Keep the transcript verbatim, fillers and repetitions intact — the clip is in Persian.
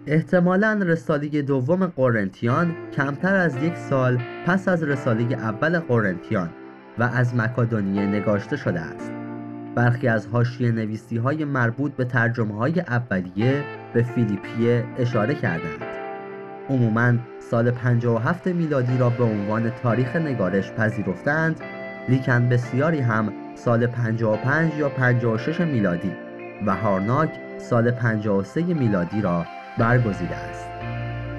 احتمالاً رساله دوم قرنتیان کمتر از یک سال پس از رساله اول قرنتیان و از مکدونیه نگاشته شده است. برخی از حاشیه نویسی های مربوط به ترجمه های اولیه به فیلیپیه اشاره کردند. عموماً سال پنجاه و هفت میلادی را به عنوان تاریخ نگارش پذیرفتند، لیکن بسیاری هم سال پنجاه و پنج یا پنجاه و شش میلادی و هارناک سال پنجاه و سه میلادی را برگزیده است.